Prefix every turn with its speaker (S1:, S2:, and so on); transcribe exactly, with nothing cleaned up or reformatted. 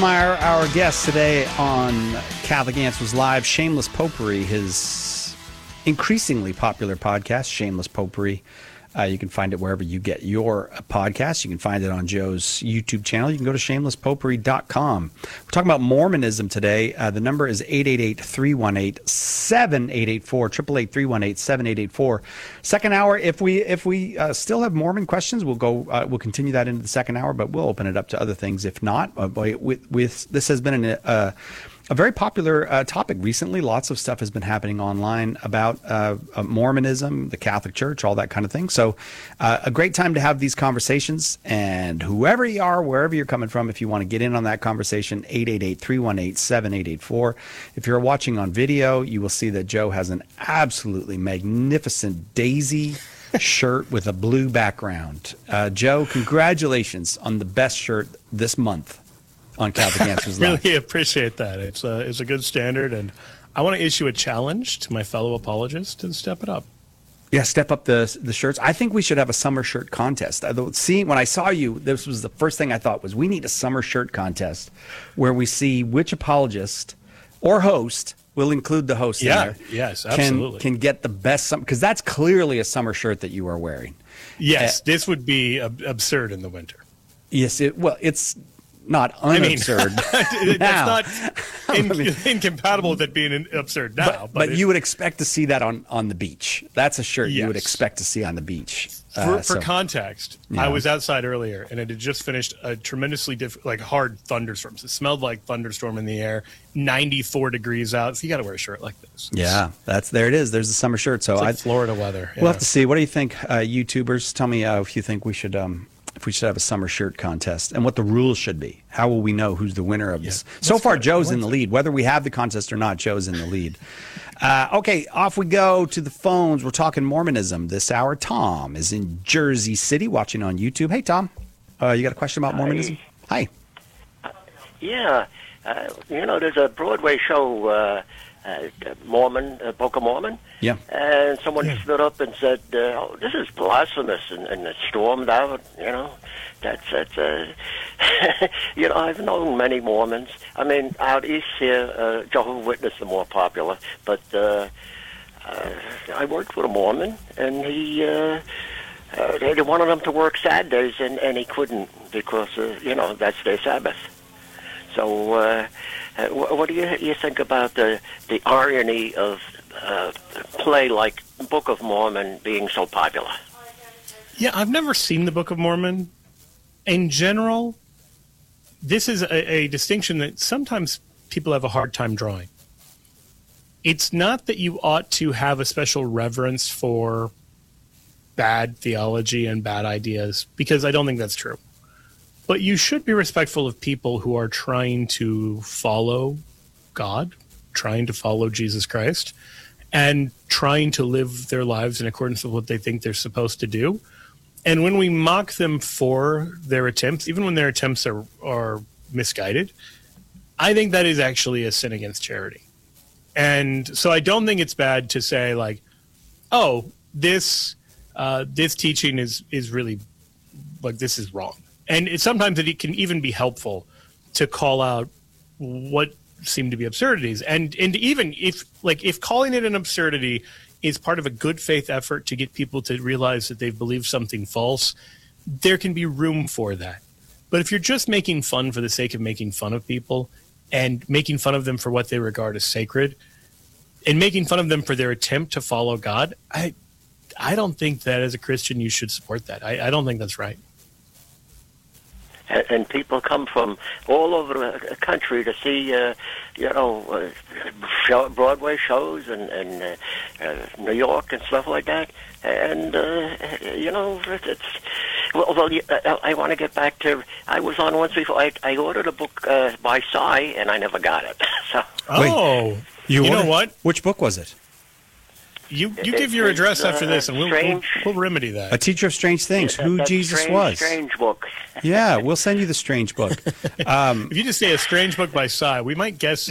S1: Our, our guest today on Catholic Answers Live, Shameless Popery, his increasingly popular podcast, Shameless Popery. Uh, you can find it wherever you get your podcast. You can find it on Joe's YouTube channel. You can go to shameless popery dot com. We're talking about Mormonism today. Uh, the number is eight eight eight, three one eight, seven eight eight four, eight eight eight, three one eight, seven eight eight four. Second hour, if we if we uh, still have Mormon questions, we'll go. Uh, we'll continue that into the second hour, but we'll open it up to other things if not. Uh, with, with this has been an, uh, a very popular uh, topic recently. Lots of stuff has been happening online about uh, uh, Mormonism, the Catholic Church, all that kind of thing. So uh, a great time to have these conversations. And whoever you are, wherever you're coming from, if you want to get in on that conversation, eight eight eight, three one eight, seven eight eight four. If you're watching on video, you will see that Joe has an absolutely magnificent daisy shirt with a blue background. Uh, Joe, congratulations on the best shirt this month on Catholic Answers Live.
S2: Really appreciate that. It's a, it's a good standard, and I want to issue a challenge to my fellow apologists to step it up.
S1: Yeah, step up the the shirts. I think we should have a summer shirt contest. See, when I saw you, this was the first thing I thought was we need a summer shirt contest where we see which apologist or host, we'll include the host
S2: yeah,
S1: in there.
S2: Yes,
S1: can,
S2: absolutely.
S1: Can get the best summer, because that's clearly a summer shirt that you are wearing.
S2: Yes,
S1: uh,
S2: this would be ab- absurd in the winter.
S1: Yes, it, well, it's not unabsurd.
S2: I mean,
S1: now.
S2: that's not in,
S1: I mean,
S2: incompatible with it being absurd now.
S1: But,
S2: But,
S1: but
S2: it,
S1: you would expect to see that on, on the beach. That's a shirt
S2: yes.
S1: you would expect to see on the beach.
S2: For,
S1: Uh,
S2: for
S1: so,
S2: context,
S1: yeah.
S2: I was outside earlier, and it had just finished a tremendously diff- like hard thunderstorms. It smelled like thunderstorm in the air, ninety-four degrees out. So you got to wear a shirt like this. It's,
S1: yeah, that's there it is. There's the summer shirt. So
S2: it's like
S1: I,
S2: Florida weather. Yeah.
S1: we'll have to see. What do you think, uh, YouTubers? Tell me uh, if you think we should um, if we should have a summer shirt contest and what the rules should be. How will we know who's the winner of this?
S2: Yeah.
S1: So far,
S2: good.
S1: Joe's in the lead. Whether we have the contest or not, Joe's in the lead. Uh, okay, off we go to the phones. We're talking Mormonism this hour. Tom is in Jersey City watching on YouTube. Hey, Tom, uh, you got a question about Mormonism? Hi.
S3: Hi. Yeah, uh, you know, there's a Broadway show, uh, uh, Mormon, uh, Book of Mormon.
S1: Yeah.
S3: And someone
S2: Yeah.
S3: stood up and said, uh, oh, this is blasphemous, and, and it stormed out, you know. That's, that's uh, you know, I've known many Mormons. I mean, out east here, uh, Jehovah's Witness are more popular, but uh, uh, I worked with a Mormon, and he, uh, uh, they wanted him to work Saturdays, and, and he couldn't because, uh, you know, that's their Sabbath. So, uh, uh, what, what do you, you think about the the irony of uh, play like Book of Mormon being so popular?
S2: Yeah, I've never seen the Book of Mormon. In general, this is a, a distinction that sometimes people have a hard time drawing. It's not that you ought to have a special reverence for bad theology and bad ideas, because I don't think that's true. But you should be respectful of people who are trying to follow God, trying to follow Jesus Christ, and trying to live their lives in accordance with what they think they're supposed to do. And when we mock them for their attempts, even when their attempts are, are misguided, I think that is actually a sin against charity. And so I don't think it's bad to say, like, oh, this uh, this teaching is, is really, like, this is wrong. And it, sometimes it can even be helpful to call out what seem to be absurdities. And and even if, like, if calling it an absurdity is part of a good faith effort to get people to realize that they've believed something false, there can be room for that. But if you're just making fun for the sake of making fun of people and making fun of them for what they regard as sacred and making fun of them for their attempt to follow God, I I don't think that as a Christian you should support that. I, I don't think that's right.
S3: And, and people come from all over the country to see, uh, you know, uh, show, Broadway shows and, and uh, uh, New York and stuff like that. And, uh, you know, it's... Well, well uh, I want to get back to... I was on once before. I, I ordered a book uh, by Psy, and I never got it. so.
S2: Oh, you, you know what?
S1: Which book was it?
S2: You you give your address after this, and we'll, we'll, we'll remedy that.
S1: A Teacher of Strange Things,
S3: Yeah,
S1: who
S3: that
S1: Jesus
S3: strange,
S1: was.
S3: Strange book.
S1: Yeah, we'll send you the strange book. Um,
S2: If you just say a strange book by Psy, we might guess